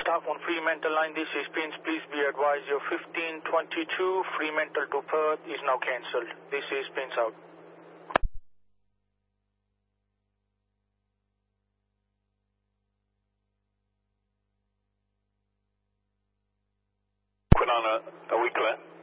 Staff on Fremantle line, this is Prince. Please be advised your 1522 Fremantle to Perth is now cancelled. This is Prince out. Quinana, are we clear?